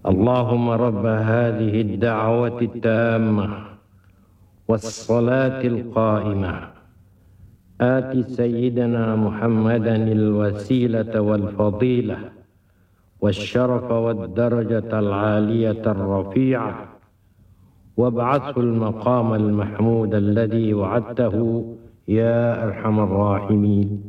اللهم رب هذه الدعوة التامة والصلاة القائمة آت سيدنا محمدا الوسيلة والفضيلة والشرف والدرجة العالية الرفيعة وابعثه المقام المحمود الذي وعدته يا أرحم الراحمين.